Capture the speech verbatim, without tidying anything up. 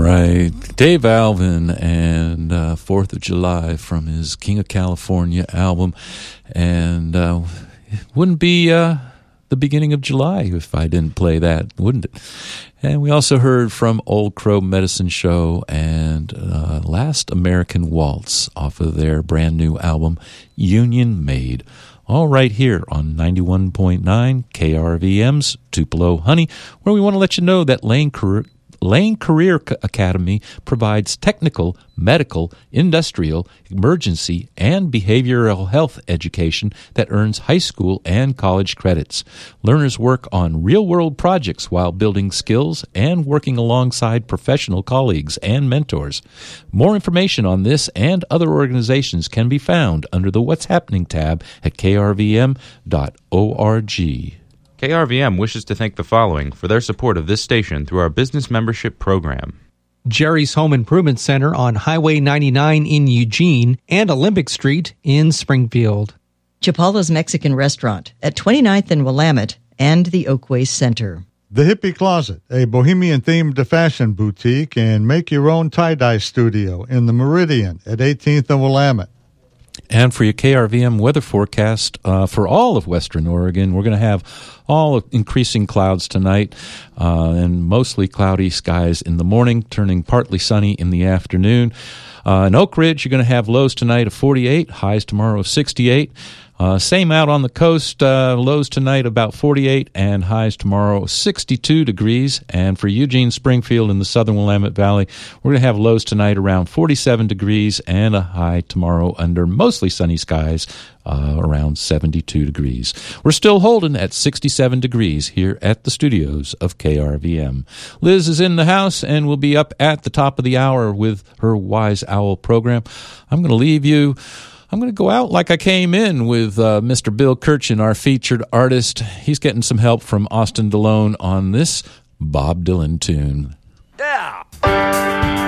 right. Dave Alvin and uh, fourth of July from his King of California album. And uh, it wouldn't be uh, the beginning of July if I didn't play that, wouldn't it? And we also heard from Old Crow Medicine Show and uh, Last American Waltz off of their brand new album, Union Made. All right here on ninety-one point nine K R V M's Tupelo Honey, where we want to let you know that Lane Career, Lane Career Academy provides technical, medical, industrial, emergency, and behavioral health education that earns high school and college credits. Learners work on real-world projects while building skills and working alongside professional colleagues and mentors. More information on this and other organizations can be found under the What's Happening tab at k r v m dot org. K R V M wishes to thank the following for their support of this station through our business membership program. Jerry's Home Improvement Center on Highway ninety-nine in Eugene and Olympic Street in Springfield. Chapala's Mexican Restaurant at twenty-ninth and Willamette and the Oakway Center. The Hippie Closet, a bohemian-themed fashion boutique and make-your-own tie-dye studio in the Meridian at eighteenth and Willamette. And for your K R V M weather forecast uh, for all of Western Oregon, we're going to have all increasing clouds tonight uh, and mostly cloudy skies in the morning, turning partly sunny in the afternoon. Uh, in Oak Ridge, you're going to have lows tonight of forty-eight, highs tomorrow of sixty-eight. Uh, same out on the coast, uh, lows tonight about forty-eight and highs tomorrow sixty-two degrees. And for Eugene, Springfield, and the southern Willamette Valley, we're going to have lows tonight around forty-seven degrees and a high tomorrow under mostly sunny skies uh, around seventy-two degrees. We're still holding at sixty-seven degrees here at the studios of K R V M. Liz is in the house and will be up at the top of the hour with her Wise Owl program. I'm going to leave you. I'm going to go out like I came in with uh, Mister Bill Kirchen, our featured artist. He's getting some help from Austin DeLone on this Bob Dylan tune. Yeah.